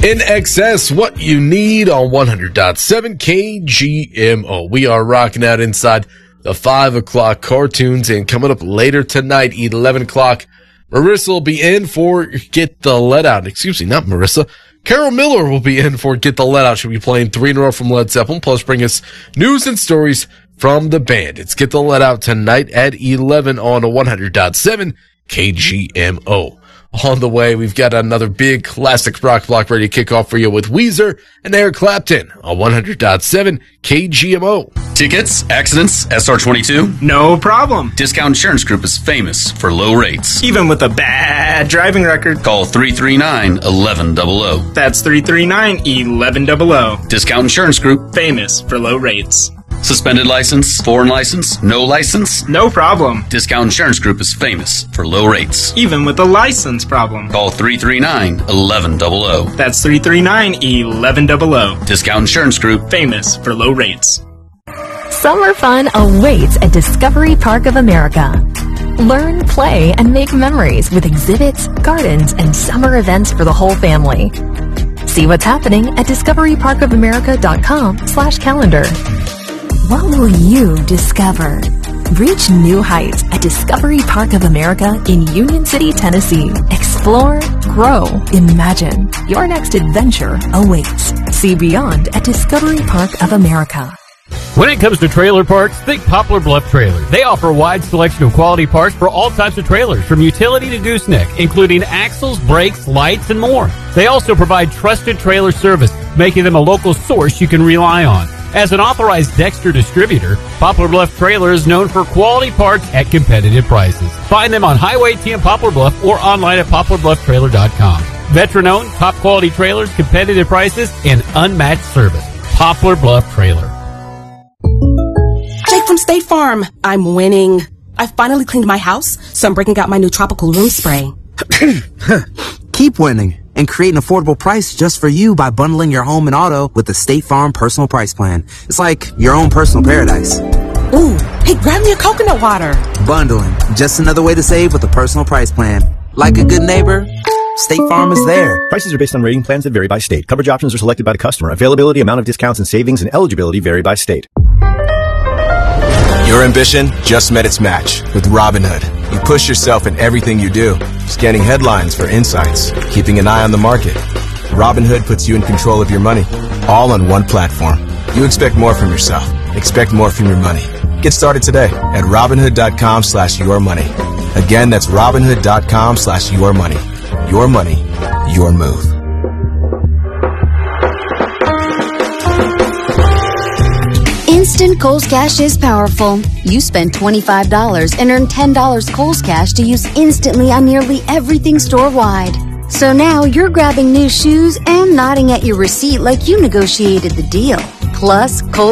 In excess, what you need on 100.7 KGMO. We are rocking out inside the 5 o'clock cartoons, and coming up later tonight, 11 o'clock, Marissa will be in for Get the Let Out. Excuse me, not Marissa. Carol Miller will be in for Get the Let Out. She'll be playing 3 in a row from Led Zeppelin, plus bring us news and stories from the band. It's Get the Let Out tonight at 11 on 100.7 KGMO. On the way, we've got another big classic rock block ready to kick off for you with Weezer and Eric Clapton on 100.7 KGMO. Tickets, accidents, SR22? No problem. Discount Insurance Group is famous for low rates. Even with a bad driving record. Call 339-1100. That's 339-1100. Discount Insurance Group. Famous for low rates. Suspended license, foreign license, no license? No problem. Discount Insurance Group is famous for low rates. Even with a license problem. Call 339-1100. That's 339-1100. Discount Insurance Group. Famous for low rates. Summer fun awaits at Discovery Park of America. Learn, play, and make memories with exhibits, gardens, and summer events for the whole family. See what's happening at discoveryparkofamerica.com/calendar. What will you discover? Reach new heights at Discovery Park of America in Union City, Tennessee. Explore, grow, imagine. Your next adventure awaits. See beyond at Discovery Park of America. When it comes to trailer parts, think Poplar Bluff Trailer. They offer a wide selection of quality parts for all types of trailers, from utility to gooseneck, including axles, brakes, lights, and more. They also provide trusted trailer service, making them a local source you can rely on. As an authorized Dexter distributor, Poplar Bluff Trailer is known for quality parts at competitive prices. Find them on Highway T in Poplar Bluff or online at poplarblufftrailer.com. Veteran-owned, top-quality trailers, competitive prices, and unmatched service. Poplar Bluff Trailer. Jake from State Farm. I'm winning. I finally cleaned my house, so I'm breaking out my new tropical room spray. Keep winning and create an affordable price just for you by bundling your home and auto with the State Farm Personal Price Plan. It's like your own personal paradise. Ooh, hey, grab me a coconut water. Bundling, just another way to save with a personal price plan. Like a good neighbor, State Farm is there. Prices are based on rating plans that vary by state. Coverage options are selected by the customer. Availability, amount of discounts and savings, and eligibility vary by state. Your ambition just met its match with Robinhood. You push yourself in everything you do, scanning headlines for insights, keeping an eye on the market. Robinhood puts you in control of your money, all on one platform. You expect more from yourself. Expect more from your money. Get started today at Robinhood.com/yourmoney. Again, that's Robinhood.com/yourmoney. Your money, your move. Instant Kohl's Cash is powerful. You spend $25 and earn $10 Kohl's Cash to use instantly on nearly everything store-wide. So now you're grabbing new shoes and nodding at your receipt like you negotiated the deal. Plus, Kohl's